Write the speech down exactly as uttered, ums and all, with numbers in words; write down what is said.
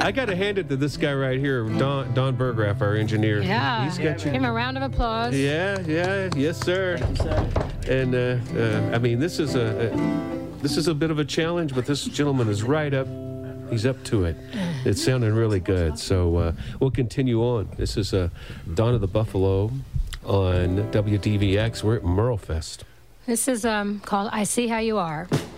I got to hand it to this guy right here, Don, Don Bergraff, our engineer. Yeah. He's got Give him a round of applause. Yeah, yeah, yes, sir. Thank you, sir. And uh, uh, I mean, this is a, a this is a bit of a challenge, but this gentleman is right up. He's up to it. It's sounding really good. So uh, we'll continue on. This is uh, Dawn of the Buffalo on W D V X. We're at Merlefest. This is um, called I See How You Are.